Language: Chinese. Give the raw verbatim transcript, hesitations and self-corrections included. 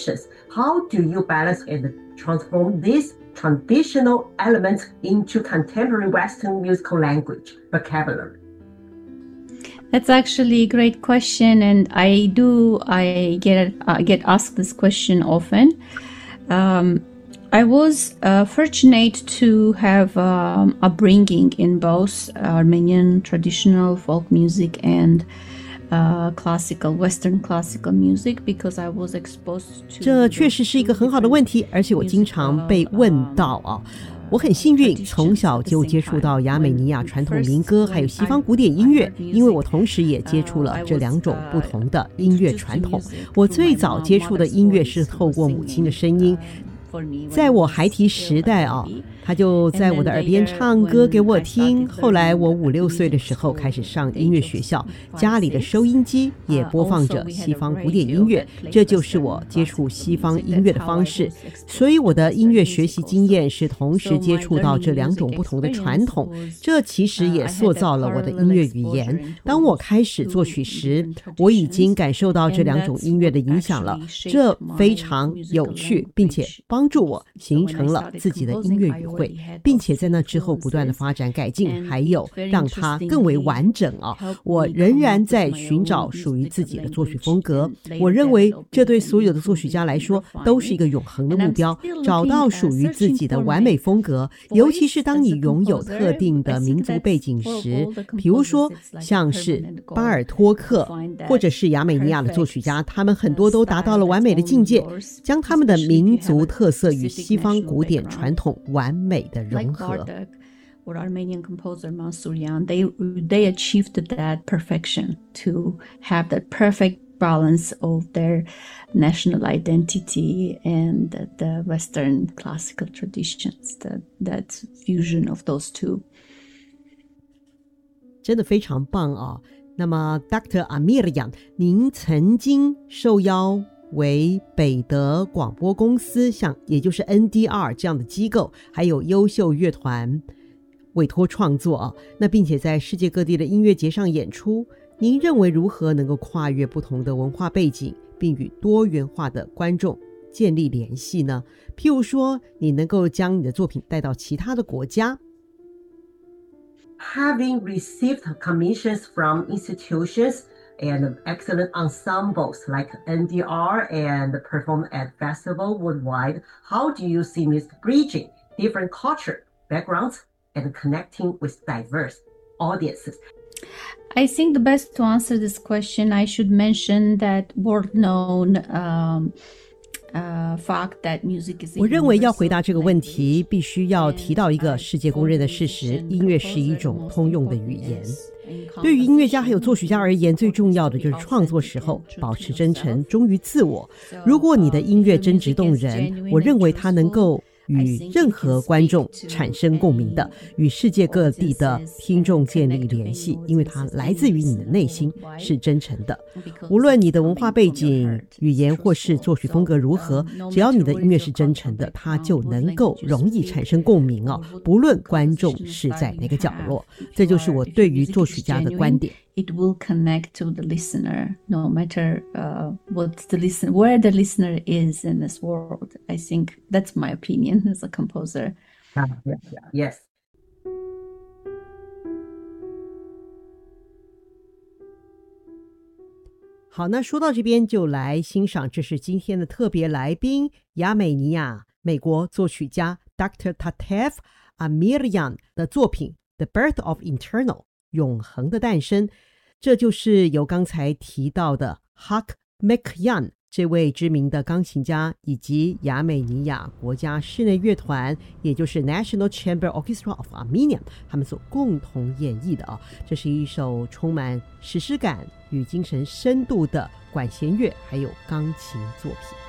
traditions. How do you balance and transform these traditional elements into contemporary Western musical language vocabulary? That's actually a great question, and I do I get uh, get asked this question often. Um, I was uh, fortunate to have um, upbringing in both Armenian traditional folk music and uh, classical Western classical music because I was exposed to. 这确实是一个很好的问题，而且我经常被问到啊。我很幸运，从小就接触到亚美尼亚传统民歌，还有西方古典音乐，因为我同时也接触了这两种不同的音乐传统。我最早接触的音乐是透过母亲的声音，在我孩提时代啊，他就在我的耳边唱歌给我听。后来我五六岁的时候开始上音乐学校，家里的收音机也播放着西方古典音乐，这就是我接触西方音乐的方式。所以我的音乐学习经验是同时接触到这两种不同的传统，这其实也塑造了我的音乐语言。当我开始作曲时，我已经感受到这两种音乐的影响了，这非常有趣，并且帮助我形成了自己的音乐语汇，并且在那之后不断的发展改进，还有让它更为完整啊！我仍然在寻找属于自己的作曲风格。我认为这对所有的作曲家来说都是一个永恒的目标，找到属于自己的完美风格。尤其是当你拥有特定的民族背景时，比如说像是巴尔托克或者是亚美尼亚的作曲家，他们很多都达到了完美的境界，将他们的民族特色与西方古典传统完美的融合。 Like or Armenian composer Mansourian, they they achieved that perfection to have that perfect balance of their national identity and the, the Western classical traditions, that, that fusion of those two. 真的非常棒啊！那么 Doctor Amiryan， 您曾经受邀为北德广播公司，像也就是 N D R 这样的机构，还有优秀乐团委托创作啊，那并且在世界各地的音乐节上演出。您认为如何能够跨越不同的文化背景，并与多元化的观众建立联系呢？譬如说，你能够将你的作品带到其他的国家。 Having received commissions from institutions and excellent ensembles like N D R and performed at festivals worldwide, how do you see music bridging different culture backgrounds and connecting with diverse audiences? I think the best to answer this question, I should mention that world-known um, uh, fact that music is. 我认为要回答这个问题，必须要提到一个世界公认的事实：音乐是一种通用的语言。对于音乐家还有作曲家而言，最重要的就是创作时候保持真诚，忠于自我。如果你的音乐真挚动人，我认为它能够与任何观众产生共鸣的，与世界各地的听众建立联系，因为它来自于你的内心，是真诚的。无论你的文化背景、语言或是作曲风格如何，只要你的音乐是真诚的，它就能够容易产生共鸣哦，不论观众是在哪个角落。这就是我对于作曲家的观点。 It will connect to the listener, no matter uh, what the listen, where the listener is in this world. I think that's my opinion as a composer. Yeah, yeah, yeah. Yes. 好，那说到这边就来欣赏，这是今天的特别来宾，亚美尼亚美国作曲家 Doctor Tatev Amiryan 的作品 The Birth of Eternal。永恒的诞生，这就是由刚才提到的 Hak Mekyan 这位知名的钢琴家以及亚美尼亚国家室内乐团，也就是 National Chamber Orchestra of Armenia 他们所共同演绎的啊，这是一首充满史诗感与精神深度的管弦乐还有钢琴作品。